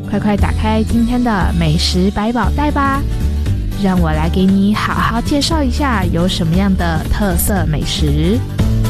快快打开今天的美食百宝袋吧，让我来给你好好介绍一下有什么样的特色美食。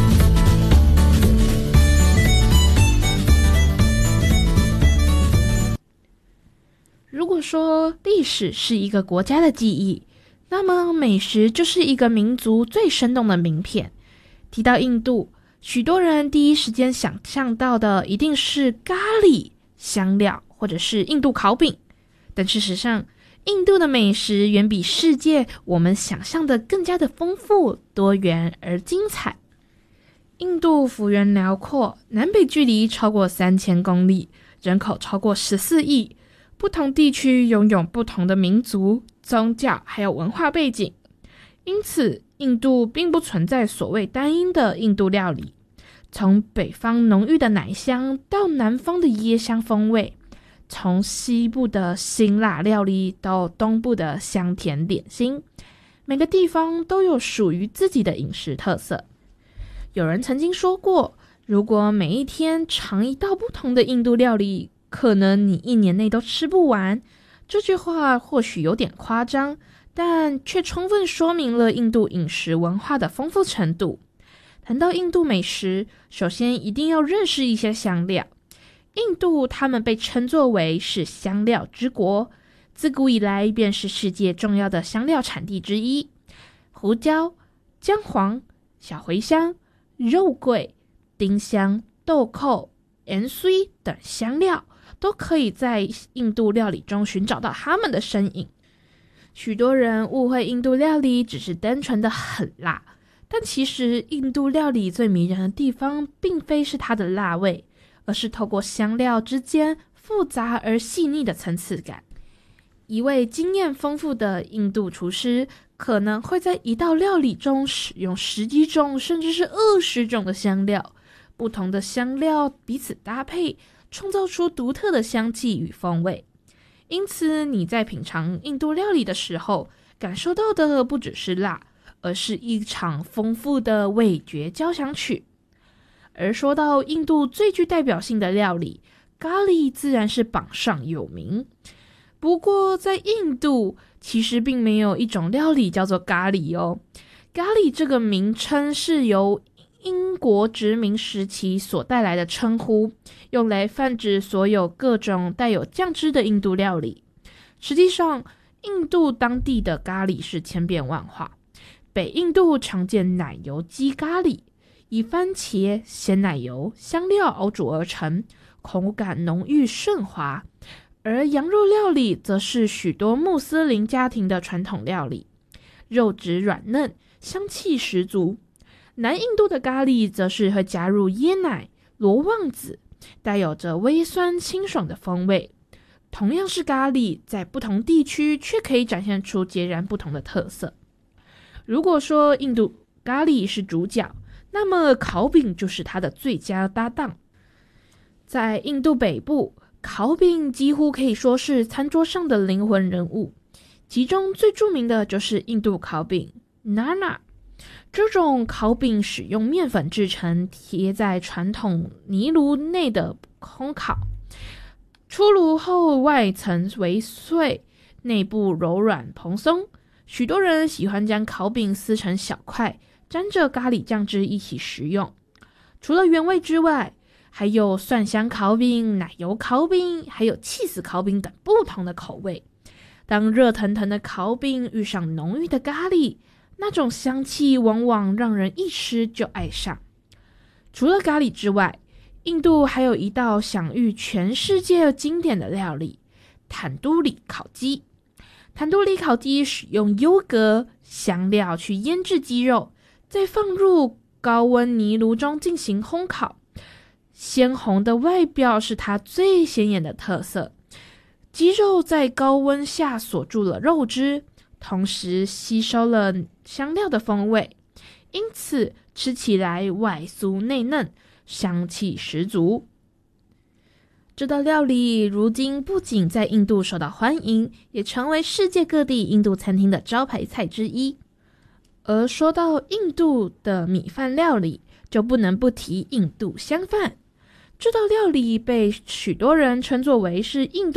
如果说历史是一个国家的记忆，那么美食就是一个民族最生动的名片。提到印度，许多人第一时间想象到的一定是咖喱、香料或者是印度烤饼，但事实上，印度的美食远比世界我们想象的更加的丰富、多元而精彩。印度幅员辽阔，南北距离超过3000公里，人口超过14亿，不同地区拥有不同的民族、宗教还有文化背景，因此印度并不存在所谓单一的印度料理。从北方浓郁的奶香到南方的椰香风味，从西部的辛辣料理到东部的香甜点心，每个地方都有属于自己的饮食特色。有人曾经说过，如果每一天尝一道不同的印度料理，可能你1年内都吃不完。这句话或许有点夸张，但却充分说明了印度饮食文化的丰富程度。谈到印度美食，首先一定要认识一些香料。印度他们被称作为是香料之国，自古以来便是世界重要的香料产地之一。胡椒、姜黄、小茴香、肉桂、丁香、豆蔻、盐水等香料都可以在印度料理中寻找到它们的身影。许多人误会印度料理只是单纯的很辣，但其实印度料理最迷人的地方并非是它的辣味，而是透过香料之间复杂而细腻的层次感。一位经验丰富的印度厨师可能会在一道料理中使用10几种甚至是20种的香料，不同的香料彼此搭配，创造出独特的香气与风味。因此你在品尝印度料理的时候，感受到的不只是辣，而是一场丰富的味觉交响曲。而说到印度最具代表性的料理，咖喱自然是榜上有名。不过在印度其实并没有一种料理叫做咖喱哦。咖喱这个名称是由英国殖民时期所带来的称呼，用来泛指所有各种带有酱汁的印度料理。实际上，印度当地的咖喱是千变万化。北印度常见奶油鸡咖喱，以番茄、鲜奶油、香料熬煮而成，口感浓郁顺滑。而羊肉料理则是许多穆斯林家庭的传统料理，肉质软嫩，香气十足。南印度的咖喱则是会加入椰奶、罗望子，带有着微酸清爽的风味。同样是咖喱，在不同地区却可以展现出截然不同的特色。如果说印度咖喱是主角，那么烤饼就是它的最佳搭档。在印度北部，烤饼几乎可以说是餐桌上的灵魂人物，其中最著名的就是印度烤饼 Nana。 这种烤饼使用面粉制成，贴在传统泥炉内的烘烤，出炉后外层为脆，内部柔软蓬松。许多人喜欢将烤饼撕成小块，沾着咖喱酱汁一起食用。除了原味之外，还有蒜香烤饼、奶油烤饼，还有起司烤饼等不同的口味。当热腾腾的烤饼遇上浓郁的咖喱，那种香气往往让人一吃就爱上。除了咖喱之外，印度还有一道享誉全世界经典的料理——坦都里烤鸡。坦都里烤鸡使用优格、香料去腌制鸡肉，再放入高温泥炉中进行烘烤。鲜红的外表是它最显眼的特色，鸡肉在高温下锁住了肉汁，同时吸收了香料的风味，因此吃起来外酥内嫩，香气十足。这道料理如今不仅在印度受到欢迎，也成为世界各地印度餐厅的招牌菜之一。而说到印度的米饭料理，就不能不提印度香饭。这道料理被许多人称作为是印度